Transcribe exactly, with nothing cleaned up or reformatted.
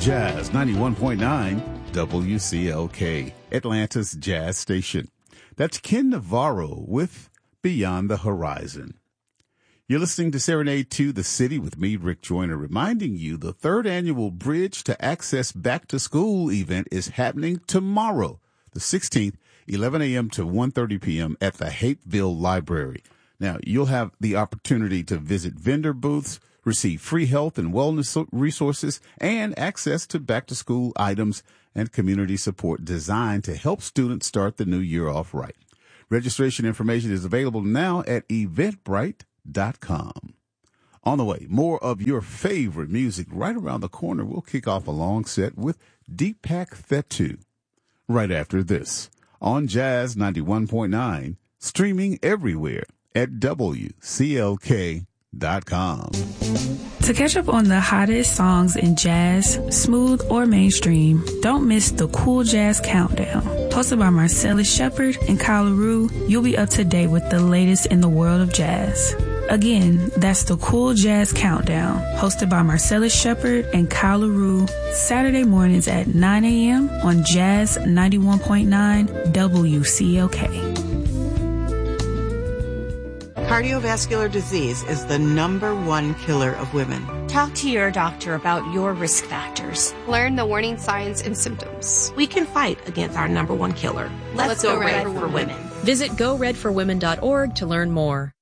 Jazz ninety-one point nine W C L K, Atlanta's Jazz Station. That's Ken Navarro with Beyond the Horizon. You're listening to Serenade to the City with me, Rick Joyner, reminding you the third annual Bridge to Access Back to School event is happening tomorrow, the sixteenth, eleven a.m. to one thirty p.m. at the Hapeville Library. Now, you'll have the opportunity to visit vendor booths, receive free health and wellness resources, and access to back-to-school items and community support designed to help students start the new year off right. Registration information is available now at eventbrite dot com. On the way, more of your favorite music right around the corner. We'll kick off a long set with Deepak Thettu right after this on Jazz ninety-one point nine, streaming everywhere at W C L K dot com. To catch up on the hottest songs in jazz, smooth or mainstream, don't miss the Cool Jazz Countdown. Hosted by Marcellus Shepard and Kyle LaRue, you'll be up to date with the latest in the world of jazz. Again, that's the Cool Jazz Countdown, hosted by Marcellus Shepard and Kyle LaRue, Saturday mornings at nine a.m. on Jazz ninety-one point nine W C L K. Cardiovascular disease is the number one killer of women. Talk to your doctor about your risk factors. Learn the warning signs and symptoms. We can fight against our number one killer. Let's, Let's go, go red, red for women. Visit go red for women dot org to learn more.